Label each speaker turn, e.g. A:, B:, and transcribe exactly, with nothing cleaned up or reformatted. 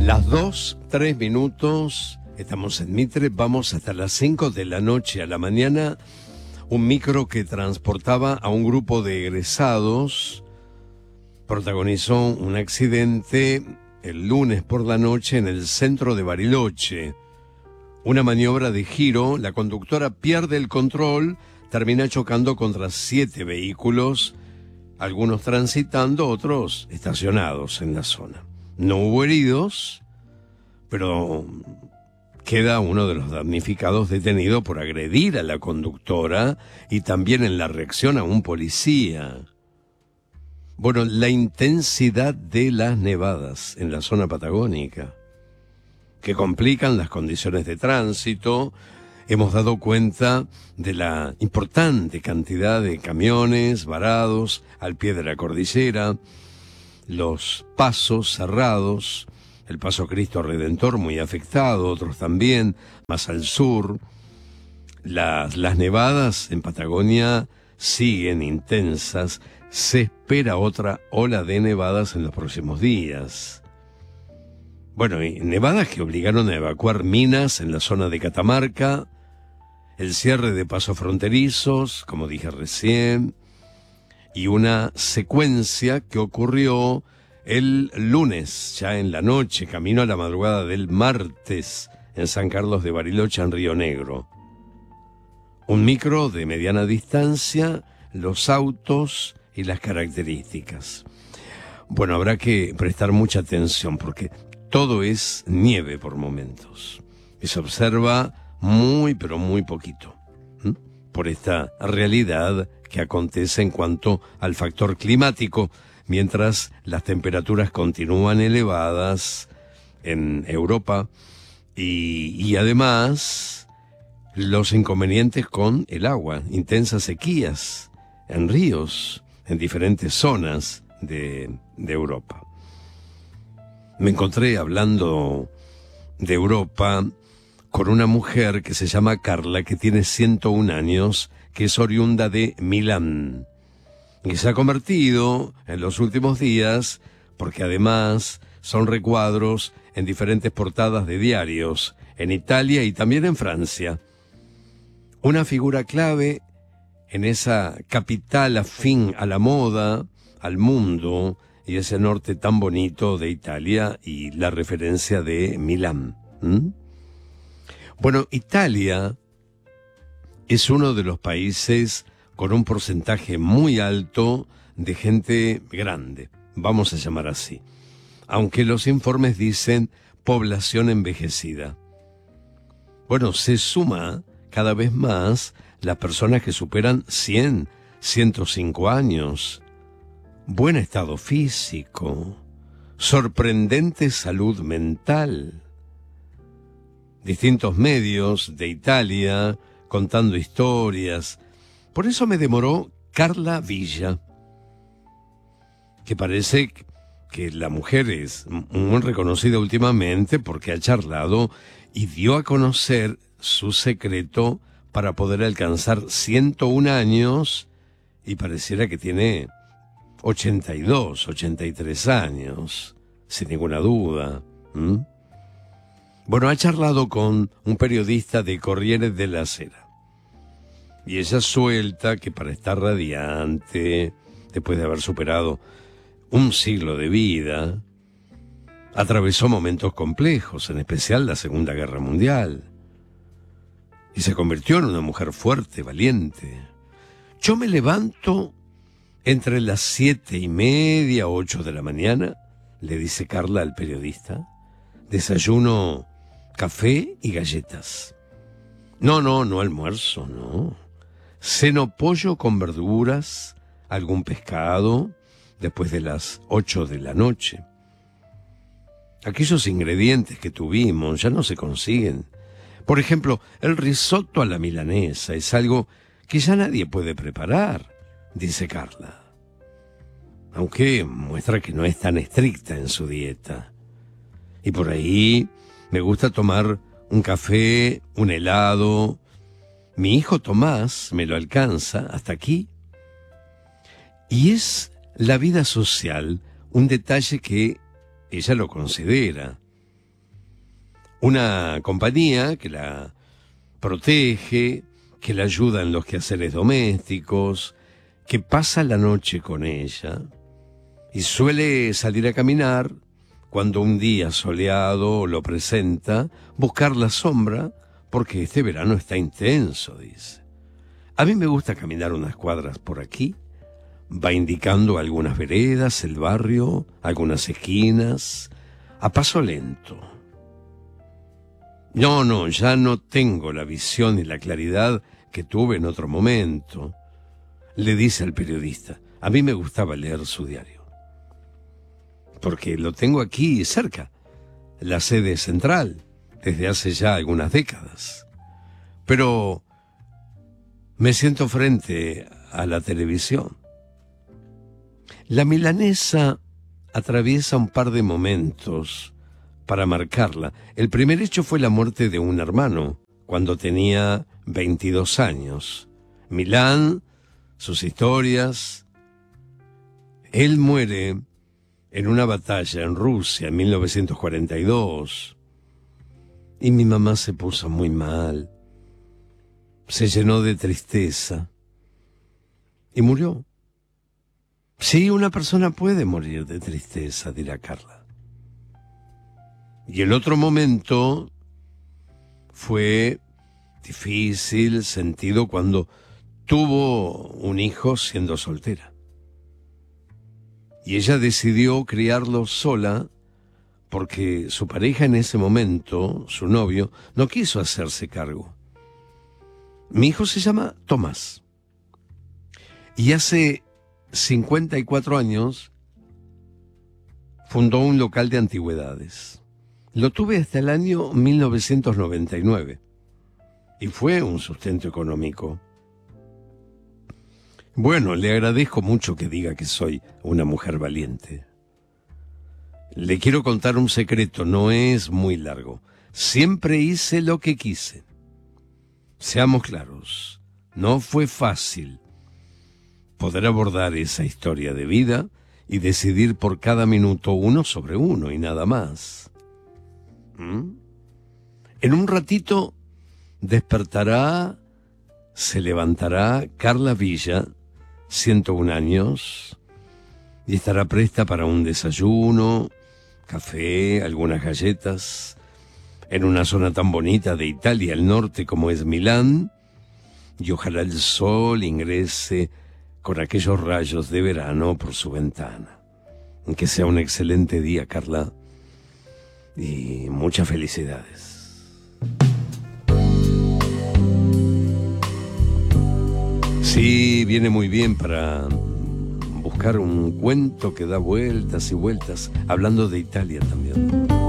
A: Las dos, tres minutos, estamos en Mitre, vamos hasta las cinco de la noche a la mañana. Un micro que transportaba a un grupo de egresados protagonizó un accidente el lunes por la noche en el centro de Bariloche. Una maniobra de giro, la conductora pierde el control, termina chocando contra siete vehículos, algunos transitando, otros estacionados en la zona. No hubo heridos, pero queda uno de los damnificados detenido por agredir a la conductora y también en la reacción a un policía. Bueno, la intensidad de las nevadas en la zona patagónica, que complican las condiciones de tránsito. Hemos dado cuenta de la importante cantidad de camiones varados al pie de la cordillera, los pasos cerrados, el Paso Cristo Redentor muy afectado, otros también, más al sur. Las, las nevadas en Patagonia siguen intensas, se espera otra ola de nevadas en los próximos días. Bueno, y nevadas que obligaron a evacuar minas en la zona de Catamarca, el cierre de pasos fronterizos, como dije recién, y una secuencia que ocurrió el lunes, ya en la noche, camino a la madrugada del martes, en San Carlos de Bariloche, en Río Negro. Un micro de mediana distancia, los autos y las características. Bueno, habrá que prestar mucha atención porque todo es nieve por momentos. Y se observa muy, pero muy poquito, ¿m? por esta realidad que acontece en cuanto al factor climático, mientras las temperaturas continúan elevadas en Europa y, y además los inconvenientes con el agua, intensas sequías en ríos, en diferentes zonas de, de Europa. Me encontré hablando de Europa con una mujer que se llama Carla, que tiene ciento un años, que es oriunda de Milán, y se ha convertido en los últimos días, porque además son recuadros en diferentes portadas de diarios, en Italia y también en Francia. Una figura clave en esa capital afín a la moda, al mundo, y ese norte tan bonito de Italia y la referencia de Milán. ¿Mm? Bueno, Italia es uno de los países con un porcentaje muy alto de gente grande, vamos a llamar así, aunque los informes dicen población envejecida. Bueno, se suma cada vez más las personas que superan cien, ciento cinco años, buen estado físico, sorprendente salud mental. Distintos medios de Italia contando historias. Por eso me demoró Carla Villa, que parece que la mujer es muy reconocida últimamente porque ha charlado y dio a conocer su secreto para poder alcanzar ciento un años y pareciera que tiene ochenta y dos, ochenta y tres años, sin ninguna duda. ¿Mm? Bueno, ha charlado con un periodista de Corriere della Sera. Y ella suelta que para estar radiante, después de haber superado un siglo de vida, atravesó momentos complejos, en especial la Segunda Guerra Mundial. Y se convirtió en una mujer fuerte, valiente. Yo me levanto entre las siete y media, ocho de la mañana, le dice Carla al periodista. Desayuno café y galletas. No, no, no almuerzo, no. Ceno pollo con verduras, algún pescado, después de las ocho de la noche. Aquellos ingredientes que tuvimos ya no se consiguen. Por ejemplo, el risotto a la milanesa es algo que ya nadie puede preparar, dice Carla. Aunque muestra que no es tan estricta en su dieta. Y por ahí me gusta tomar un café, un helado. Mi hijo Tomás me lo alcanza hasta aquí. Y es la vida social un detalle que ella lo considera. Una compañía que la protege, que la ayuda en los quehaceres domésticos, que pasa la noche con ella y suele salir a caminar cuando un día soleado lo presenta, buscar la sombra, porque este verano está intenso, dice. A mí me gusta caminar unas cuadras por aquí, va indicando algunas veredas, el barrio, algunas esquinas, a paso lento. No, no, ya no tengo la visión y la claridad que tuve en otro momento, le dice al periodista. A mí me gustaba leer su diario, porque lo tengo aquí cerca, la sede central, desde hace ya algunas décadas. Pero me siento frente a la televisión. La milanesa atraviesa un par de momentos para marcarla. El primer hecho fue la muerte de un hermano, cuando tenía veintidós años. Milán, sus historias. Él muere en una batalla en Rusia en mil novecientos cuarenta y dos. Y mi mamá se puso muy mal. Se llenó de tristeza. Y murió. Sí, una persona puede morir de tristeza, dirá Carla. Y el otro momento fue difícil, sentido cuando tuvo un hijo siendo soltera. Y ella decidió criarlo sola porque su pareja en ese momento, su novio, no quiso hacerse cargo. Mi hijo se llama Tomás. Y hace cincuenta y cuatro años fundó un local de antigüedades. Lo tuve hasta el año mil novecientos noventa y nueve. Y fue un sustento económico. Bueno, le agradezco mucho que diga que soy una mujer valiente. Le quiero contar un secreto, no es muy largo. Siempre hice lo que quise. Seamos claros, no fue fácil poder abordar esa historia de vida y decidir por cada minuto uno sobre uno y nada más. ¿Mm? En un ratito despertará, se levantará Carla Villa, ciento un años, y estará presta para un desayuno, café, algunas galletas, en una zona tan bonita de Italia al norte como es Milán, y ojalá el sol ingrese con aquellos rayos de verano por su ventana. Que sea un excelente día, Carla, y muchas felicidades. Sí, viene muy bien para buscar un cuento que da vueltas y vueltas, hablando de Italia también.